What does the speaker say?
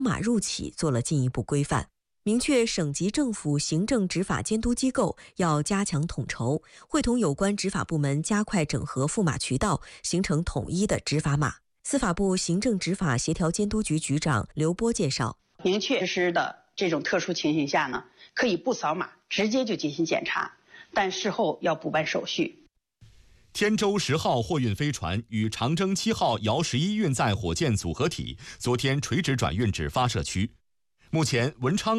码入企做了进一步规范。明确省级政府行政执法监督机构要加强统筹，会同有关执法部门加快整合赋码渠道，形成统一的执法码。司法部行政执法协调监督局局长刘波介绍， 明确实施的这种特殊情形下呢，可以不扫码直接就进行检查，但事后要补办手续。 天舟10号货运飞船与长征7号遥11运载火箭组合体昨天垂直转运至发射区。目前文昌